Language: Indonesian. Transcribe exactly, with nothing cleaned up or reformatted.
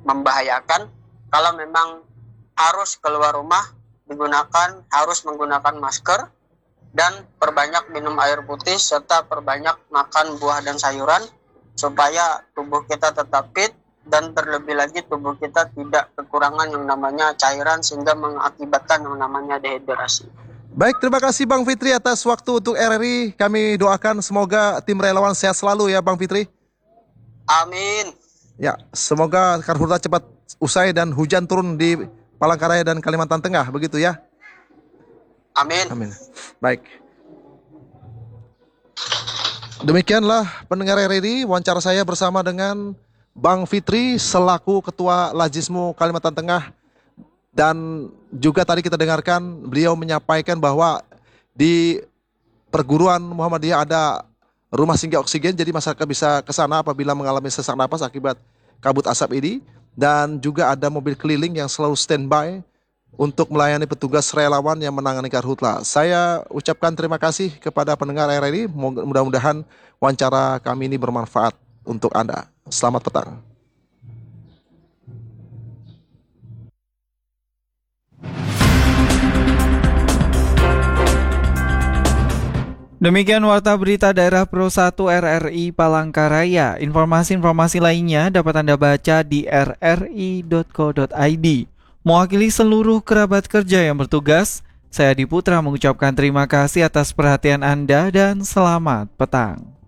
membahayakan. Kalau memang harus keluar rumah, digunakan harus menggunakan masker, dan perbanyak minum air putih serta perbanyak makan buah dan sayuran supaya tubuh kita tetap fit, dan terlebih lagi tubuh kita tidak kekurangan yang namanya cairan sehingga mengakibatkan yang namanya dehidrasi. Baik, terima kasih Bang Fitri atas waktu untuk R R I. Kami doakan semoga tim relawan sehat selalu ya Bang Fitri. Amin. Ya, semoga karhutla cepat usai dan hujan turun di Palangkaraya dan Kalimantan Tengah, begitu ya. Amin. Amin. Baik. Demikianlah pendengar R R I, wawancara saya bersama dengan Bang Fitri selaku Ketua Lajismu Kalimantan Tengah. Dan juga tadi kita dengarkan beliau menyampaikan bahwa di perguruan Muhammadiyah ada rumah singgah oksigen, jadi masyarakat bisa ke sana apabila mengalami sesak napas akibat kabut asap ini. Dan juga ada mobil keliling yang selalu standby untuk melayani petugas relawan yang menangani karhutla. Saya ucapkan terima kasih kepada pendengar R R I. Mudah-mudahan wawancara kami ini bermanfaat untuk Anda. Selamat petang. Demikian Warta Berita Daerah Pro satu R R I Palangkaraya. Informasi-informasi lainnya dapat Anda baca di r r i dot co dot i d. Mewakili seluruh kerabat kerja yang bertugas, saya Adi Putra mengucapkan terima kasih atas perhatian Anda dan selamat petang.